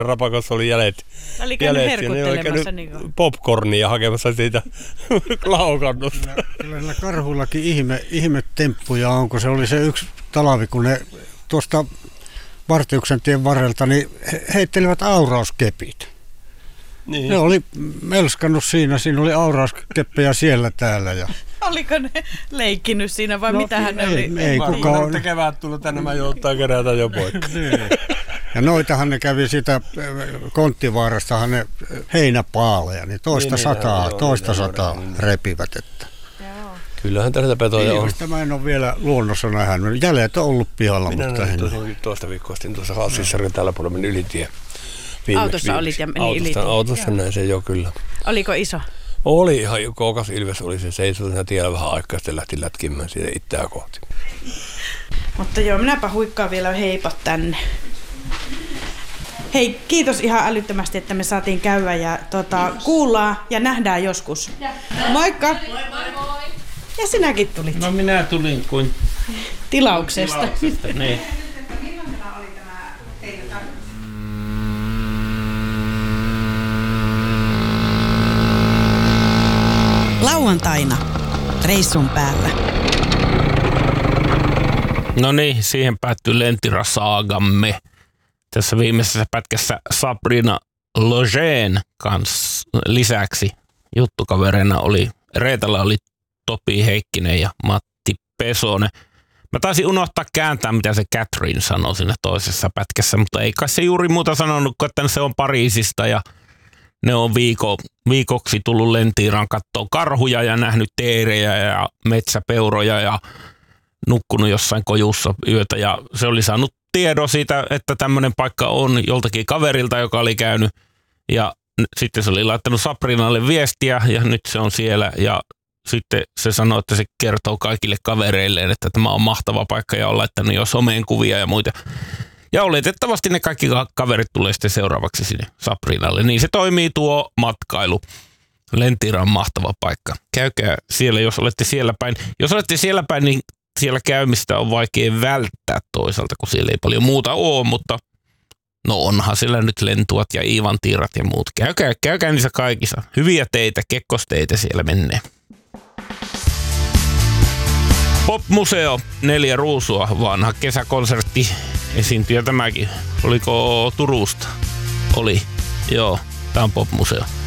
Rapakossa oli jäljet. Oli käynyt herkuttelemassa niin popcornia hakemassa siitä laukannusta. Kyllä näillä karhullakin ihme temppuja on, kun se oli se yksi talvi, kun ne tuosta Vartiuksen tien varrelta niin heittelivät aurauskepit. Niin. Ne oli melskannut siinä oli aurauskeppejä siellä täällä. Ja... Oliko ne leikkinyt siinä vai mitähän ne oli? Ei kukaan. Kevät tullut tänne, mä jouttaa kerätä jo poikka. Ja noitahan ne kävi siitä Konttivaarastahan ne heinäpaaleja, niin toista sataa repivät. Että. Kyllähän tässä petoja on. Mä en ole vielä luonnossa nähnyt. Jäljet on ollut pihalla. Minä näin toista viikkoa sitten tuossa Hassissarin tällä puolella meni ylitie. Autossa olit ja meni ylitie. Autossa näin se jo kyllä. Oliko iso? Oli ihan kookas ilves, oli se seisoi siinä tiellä vähän aikaa, sitten lähti lätkimään siitä itseään kohti. Mutta joo, minäpä huikkaan vielä heipat tänne. Hei, kiitos ihan älyttömästi, että me saatiin käydä ja kuullaan ja nähdään joskus. Moikka! Moi moi moi! Ja sinäkin tulit. No minä tulin kuin tilauksesta. Niin. Lauantaina reissun päällä. No niin, siihen päättyy Lentira-saagamme. Tässä viimeisessä pätkässä Sabrina Logeen kanssa lisäksi juttukavereina oli Reetalla oli Topi Heikkinen ja Matti Pesonen. Mä taisin unohtaa kääntää, mitä se Catherine sanoi siinä toisessa pätkässä, mutta ei kai se juuri muuta sanonut, että se on Pariisista ja ne on viikoksi tullut Lentiiraan katsoa karhuja ja nähnyt teerejä ja metsäpeuroja ja nukkunut jossain kojussa yötä. Ja se oli saanut tiedon siitä, että tämmöinen paikka on joltakin kaverilta, joka oli käynyt. Ja sitten se oli laittanut Sabrinalle viestiä ja nyt se on siellä. Ja sitten se sanoi, että se kertoo kaikille kavereilleen, että tämä on mahtava paikka ja on laittanut jo someen kuvia ja muita. Ja oletettavasti ne kaikki kaverit tulee sitten seuraavaksi sinne Sabrinalle. Niin se toimii tuo matkailu. Lentira on mahtava paikka. Käykää siellä, jos olette siellä päin. Jos olette siellä päin, niin siellä käymistä on vaikea välttää toisaalta, kun siellä ei paljon muuta ole, mutta no onhan siellä nyt Lentuat ja Iivantiirat ja muut. Käykää niissä kaikissa. Hyviä teitä, kekkosteitä siellä menee. Pop-museo, 4 ruusua, vanha kesäkonsertti, esiintyjä tämäkin. Oliko Turusta? Oli, joo, tää on Pop-museo.